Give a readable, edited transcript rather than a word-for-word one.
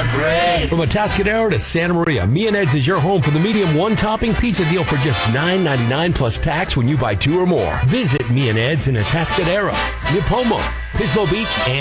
great. From Atascadero to Santa Maria, Me and Ed's is your home for the medium one-topping pizza deal for just $9.99 plus tax when you buy 2 or more. Visit Me and Ed's in Atascadero, Nipomo, Pismo Beach, and